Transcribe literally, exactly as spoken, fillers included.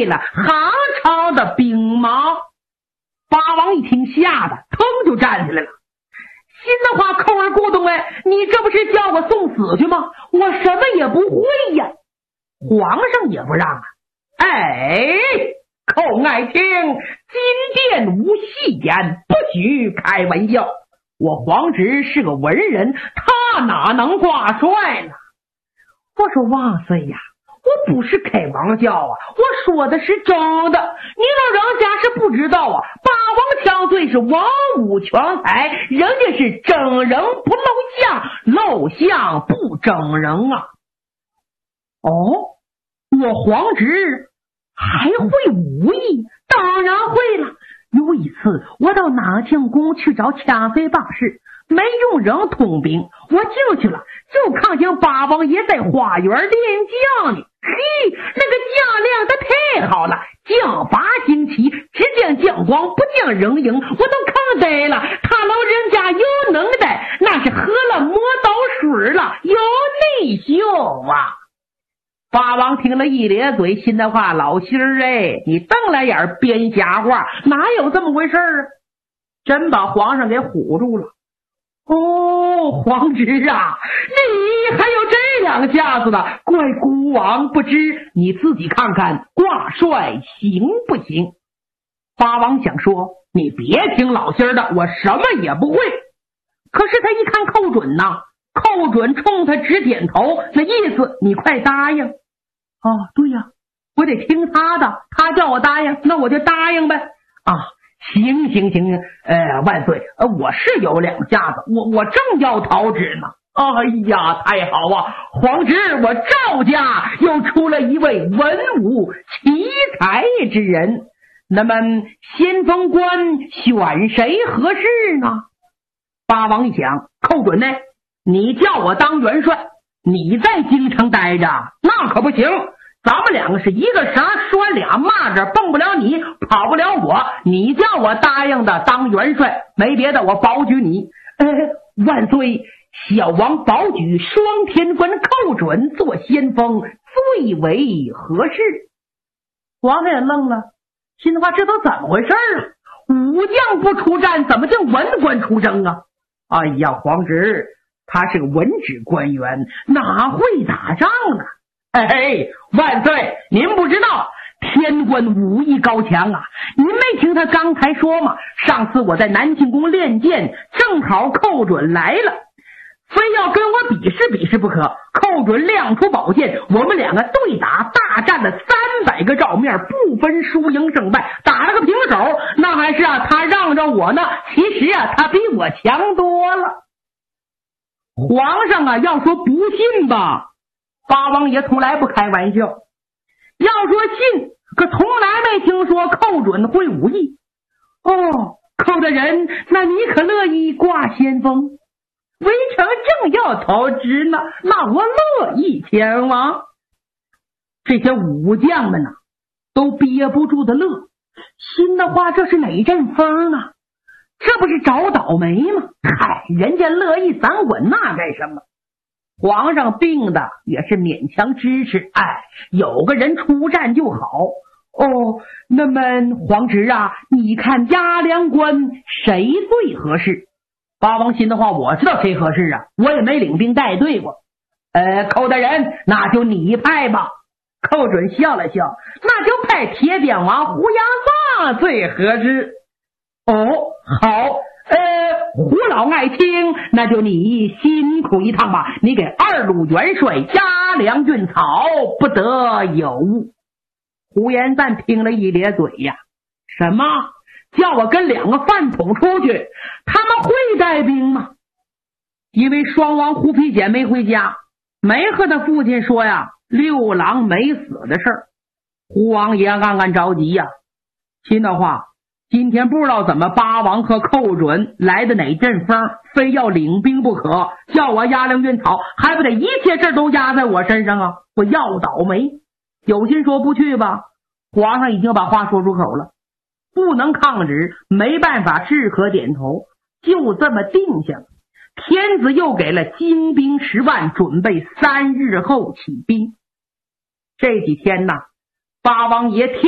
为了汉朝的兵马。八王一听，吓得腾就站起来了。心的话，扣儿咕咚，哎，你这不是叫我送死去吗？我什么也不会呀。皇上也不让啊。哎，寇爱卿，今殿无戏言，不许开玩笑。我皇侄是个文人，他哪能挂帅呢？我说万岁呀，我不是开玩笑啊，我说的是真的。你老人家是不知道啊，八王枪罪是王武全才，人家是整人不露相，露相不整人啊。哦，我皇侄还会武艺？当然会了。有一次我到南庆宫去找千岁办事，没用人通兵，我进去了，就看见八王爷在花园练将呢。嘿，那个将练的太好了，将法精奇，只见将光不见人影，我都看呆了。他老人家有能耐，那是喝了磨刀水了，有内秀啊。八王听了一咧嘴，心的话，老心儿哎，你瞪来眼编瞎话，哪有这么回事啊？真把皇上给唬住了。哦，皇侄啊，你还有这两下子呢，怪孤王不知，你自己看看挂帅行不行？八王想说，你别听老心儿的，我什么也不会。可是他一看寇准呐，寇准冲他直点头，那意思你快答应。哦，对呀，我得听他的，他叫我答应，那我就答应呗。啊，行行行，呃，万岁，呃，我是有两下子，我我正要讨旨呢。哎呀，太好啊！皇侄，我赵家又出了一位文武奇才之人，那么先锋官选谁合适呢？八王一想，寇准呢？你叫我当元帅，你在京城待着，那可不行。咱们两个是一个啥拴俩蚂蚱，蹦不了你，跑不了我。你叫我答应的当元帅，没别的，我保举你。呃，万岁，小王保举双天官寇准做先锋，最为合适。皇上也愣了，心话这都怎么回事啊？武将不出战，怎么叫文官出征啊？哎呀，皇侄，他是个文职官员，哪会打仗呢？哎嘿，万岁，您不知道天官武艺高强啊！您没听他刚才说吗？上次我在南庆宫练剑，正好寇准来了，非要跟我比试比试不可。寇准亮出宝剑，我们两个对打，大战了三百个照面，不分输赢胜败，打了个平手。那还是啊，他让着我呢，其实啊，他比我强多了。皇上啊，要说不信吧，八王爷从来不开玩笑。要说信，可从来没听说寇准会武艺。哦，寇大人，那你可乐意挂先锋？微臣正要投职呢，那我乐意前往。这些武将们呢、啊，都憋不住的乐，心的话，这是哪阵风啊？这不是找倒霉吗？嗨，人家乐意散滚，那干什么？皇上病的也是勉强支持，哎，有个人出战就好。哦，那么皇侄啊，你看押粮官谁最合适？八王心的话，我知道谁合适啊，我也没领兵带队过。呃，寇大人，那就你派吧。寇准笑了笑，那就派铁鞭王胡杨发最合适。哦，好。呃，胡老爱卿，那就你辛苦一趟吧，你给二路元帅押粮运草，不得有误。胡延赞听了一咧嘴呀，什么叫我跟两个饭桶出去？他们会带兵吗？因为双王胡皮简没回家，没和他父亲说呀六郎没死的事儿。胡王爷暗暗着急呀，心的话，今天不知道怎么八王和寇准来的哪阵风，非要领兵不可，叫我押粮运草，还不得一切事都压在我身上啊？我要倒霉。有心说不去吧，皇上已经把话说出口了，不能抗旨，没办法，只可点头，就这么定下了。天子又给了精兵十万，准备三日后起兵。这几天呢，八王爷天